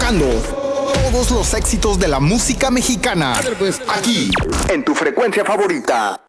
tocando todos los éxitos de la música mexicana. Aquí, en tu frecuencia favorita.